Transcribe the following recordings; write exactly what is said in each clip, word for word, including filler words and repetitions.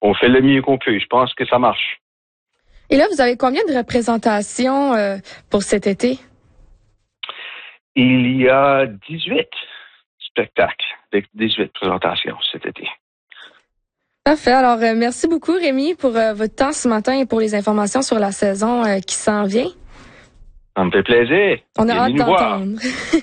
on fait le mieux qu'on peut. Je pense que ça marche. Et là, vous avez combien de représentations euh, pour cet été? Il y a dix-huit spectacles, dix-huit présentations cet été. Parfait. Alors, euh, merci beaucoup, Rémi, pour euh, votre temps ce matin et pour les informations sur la saison euh, qui s'en vient. Ça me fait plaisir. On a hâte d'entendre.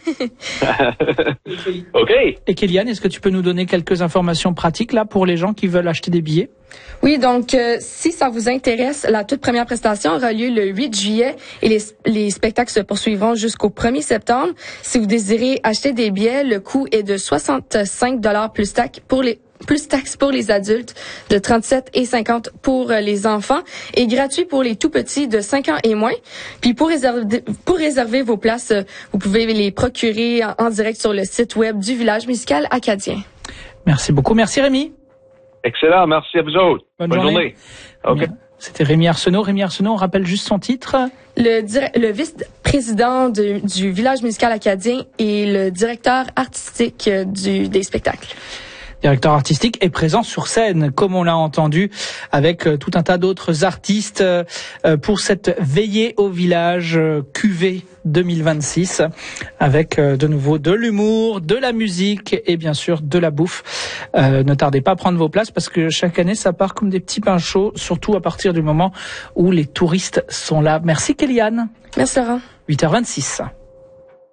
OK. Et Kéliane, est-ce que tu peux nous donner quelques informations pratiques là pour les gens qui veulent acheter des billets? Oui, donc euh, si ça vous intéresse, la toute première prestation aura lieu le huit juillet et les, les spectacles se poursuivront jusqu'au premier septembre. Si vous désirez acheter des billets, le coût est de soixante-cinq dollars plus taxes pour les plus taxes pour les adultes, de trente-sept et cinquante pour les enfants et gratuit pour les tout petits de cinq ans et moins. Puis pour réserver pour réserver vos places, vous pouvez les procurer en, en direct sur le site web du Village musical acadien. Merci beaucoup. Merci Rémi. Excellent. Merci à vous autres. Bonne, Bonne journée. journée. OK. C'était Rémi Arsenault. Rémi Arsenault, on rappelle juste son titre. Le, le vice-président de, du Village musical acadien et le directeur artistique du, des spectacles. Directeur artistique est présent sur scène, comme on l'a entendu, avec euh, tout un tas d'autres artistes euh, pour cette veillée au village euh, Q V deux mille vingt-six, avec euh, de nouveau de l'humour, de la musique et bien sûr de la bouffe. Euh, ne tardez pas à prendre vos places parce que chaque année ça part comme des petits pains chauds, surtout à partir du moment où les touristes sont là. Merci Kéliane. Merci Laurent. huit heures vingt-six.